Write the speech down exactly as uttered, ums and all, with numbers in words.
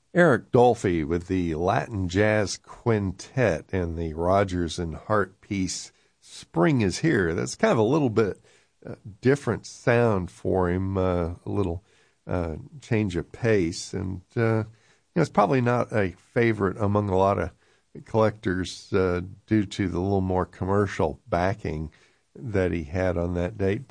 Eric Dolphy with the Latin Jazz Quintet and the Rodgers and Hart piece, Spring is Here. That's kind of a little bit uh, different sound for him, uh, a little uh, change of pace. And uh, you know, it's probably not a favorite among a lot of collectors uh, due to the little more commercial backing that he had on that date.